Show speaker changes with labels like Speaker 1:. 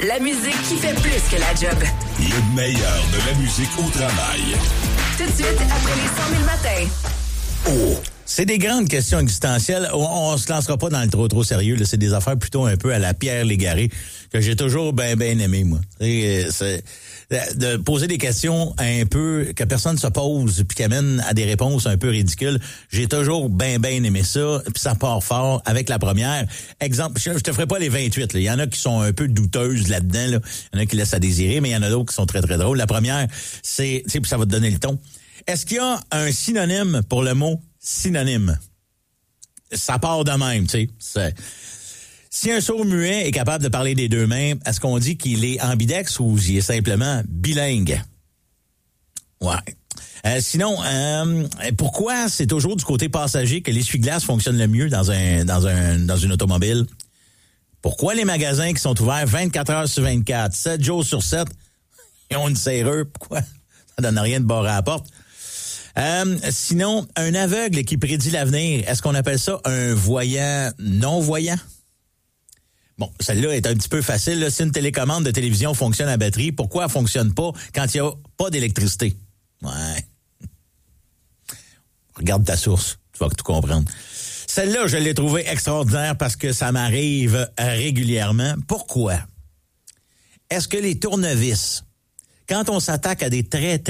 Speaker 1: la musique qui fait plus que la job.
Speaker 2: Le meilleur de la musique au travail.
Speaker 1: Tout de suite, après les 100 000 matins.
Speaker 3: Oh! C'est des grandes questions existentielles. On se lancera pas dans le trop sérieux. Là. C'est des affaires plutôt un peu à la Pierre Légaré que j'ai toujours bien aimé, moi. C'est de poser des questions un peu que personne se pose puis qui amènent à des réponses un peu ridicules. J'ai toujours bien aimé ça. Puis ça part fort avec la première. Exemple, je te ferai pas les 28. Là. Il y en a qui sont un peu douteuses là-dedans. Là. Il y en a qui laissent à désirer, mais il y en a d'autres qui sont très drôles. La première, c'est, puis ça va te donner le ton. Est-ce qu'il y a un synonyme pour le mot synonyme? Ça part de même, tu sais. Si un sourd-muet est capable de parler des deux mains, est-ce qu'on dit qu'il est ambidex ou il est simplement bilingue? Ouais. Sinon, pourquoi c'est toujours du côté passager que l'essuie-glace fonctionne le mieux dans une automobile? Pourquoi les magasins qui sont ouverts 24 heures sur 24, 7 jours sur 7, ils ont une serrure? Pourquoi? Ça donne rien de barrer à la porte. Sinon, un aveugle qui prédit l'avenir, est-ce qu'on appelle ça un voyant non-voyant? Bon, celle-là est un petit peu facile. Là. Si une télécommande de télévision fonctionne à batterie, pourquoi elle fonctionne pas quand il n'y a pas d'électricité? Ouais. Regarde ta source, tu vas tout comprendre. Celle-là, je l'ai trouvée extraordinaire parce que ça m'arrive régulièrement. Pourquoi? Est-ce que les tournevis, quand on s'attaque à des très